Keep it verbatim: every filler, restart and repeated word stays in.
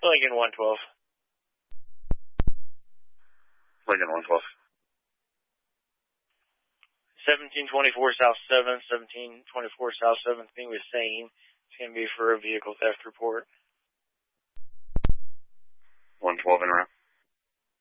Lincoln one twelve. Lincoln one twelve. seventeen twenty-four South seventh, seventeen twenty-four South seventh, being with Sane. It's going to be for a vehicle theft report. one twelve in route.